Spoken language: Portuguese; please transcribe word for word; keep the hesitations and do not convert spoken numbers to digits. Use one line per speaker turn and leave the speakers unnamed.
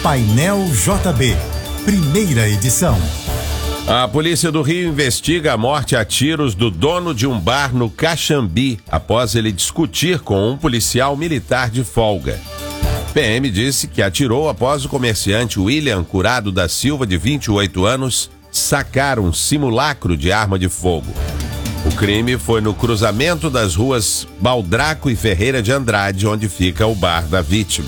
Painel J B, primeira edição.
A polícia do Rio investiga a morte a tiros do dono de um bar no Caxambi, após ele discutir com um policial militar de folga. P M disse que atirou após o comerciante William Curado da Silva, de vinte e oito anos, sacar um simulacro de arma de fogo. O crime foi no cruzamento das ruas Baldraco e Ferreira de Andrade, onde fica o bar da vítima.